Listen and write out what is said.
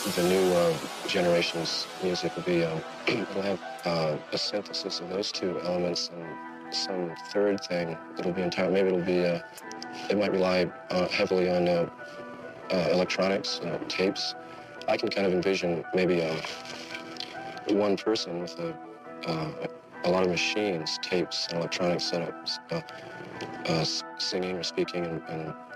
the new generation's music will be, it'll have a synthesis of those two elements and some third thing. It'll be entirely, maybe it'll be, it might rely heavily on electronics, tapes. I can kind of envision maybe one person with a lot of machines, tapes, and electronic setups, singing or speaking and